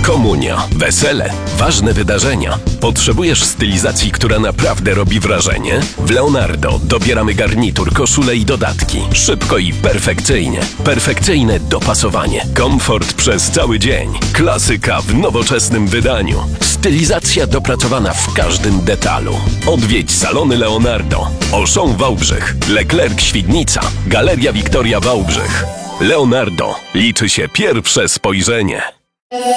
Komunia, wesele, ważne wydarzenia. Potrzebujesz stylizacji, która naprawdę robi wrażenie? W Leonardo dobieramy garnitur, koszule i dodatki. Szybko i perfekcyjnie. Perfekcyjne dopasowanie. Komfort przez cały dzień. Klasyka w nowoczesnym wydaniu. Stylizacja dopracowana w każdym detalu. Odwiedź salony Leonardo. Auchan Wałbrzych, Leclerc Świdnica, Galeria Wiktoria Wałbrzych. Leonardo. Liczy się pierwsze spojrzenie.